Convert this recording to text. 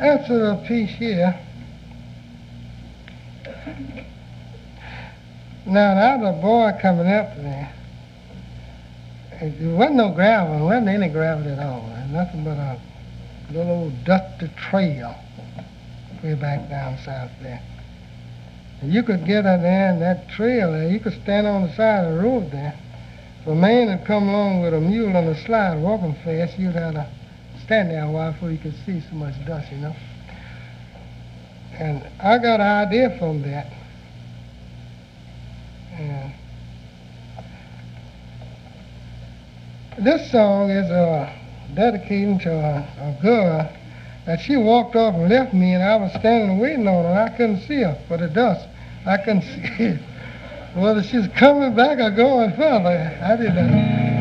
answer a piece here. Now, there was a boy coming up there. There wasn't no gravel. There wasn't any gravel at all. There was nothing but a little old dusty trail way back down south there. And you could get out there in that trail there. You could stand on the side of the road there. If a man had come along with a mule on a slide walking fast, you'd have to stand there a while before you could see so much dust, you know. And I got an idea from that. And this song is dedicated to a girl that she walked off and left me, and I was standing waiting on her, and I couldn't see her for the dust. I couldn't see whether she's coming back or going further. I didn't know.